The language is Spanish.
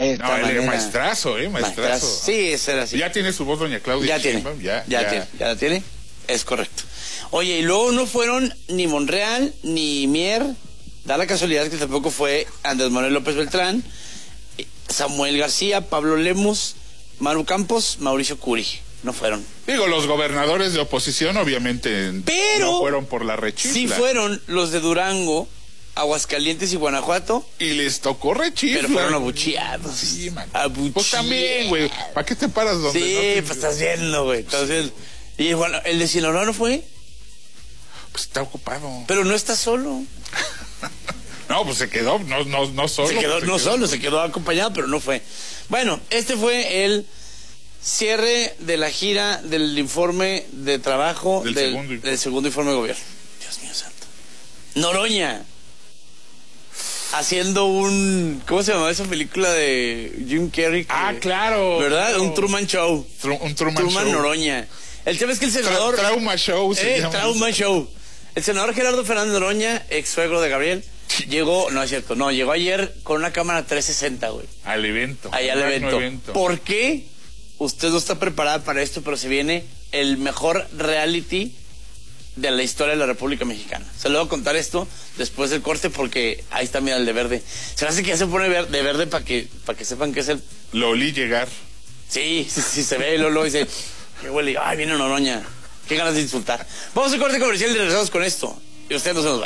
No, él es maestrazo, maestrazo. Sí, ese era así. Ya tiene su voz doña Claudia. Ya tiene. ¿Ya la tiene? Es correcto. Oye, y luego no fueron ni Monreal, ni Mier. Da la casualidad que tampoco fue Andrés Manuel López Beltrán, Samuel García, Pablo Lemus, Maru Campos, Mauricio Curi. No fueron. Digo, los gobernadores de oposición obviamente no fueron por la rechifla. Sí fueron los de Durango, Aguascalientes y Guanajuato. Y les tocó rechifla. Pero fueron abucheados. Sí, man. Abucheados. Pues también, güey. ¿Para qué te paras donde sí, no te... pues estás viendo, güey. Entonces, y bueno, el de Sinaloa no fue. Pues está ocupado. Pero no está solo. No, pues se quedó, no solo. Se quedó acompañado, pero no fue. Bueno, este fue el cierre de la gira del informe de trabajo del segundo informe de gobierno. Dios mío santo. Noroña haciendo ¿cómo se llamaba esa película de Jim Carrey? Claro. ¿Verdad? Claro. Un Truman Show. Un Truman Show. Noroña. El tema es que el senador... Trauma Show se llama. Trauma Show. El senador Gerardo Fernández Noroña, ex suegro de Gabriel, llegó ayer con una cámara 360, güey. Al evento. Ahí al evento. ¿Por qué? Usted no está preparada para esto, pero se viene el mejor reality de la historia de la República Mexicana. Se lo voy a contar esto después del corte porque ahí está, mira, el de verde. Se me hace que ya se pone de verde para que sepan que es el... Lo olí llegar. Sí, se ve Lolo y dice, qué huele, ay, viene Noroña. Qué ganas de insultar. Vamos a corte comercial y regresamos con esto. Y usted no se nos vaya.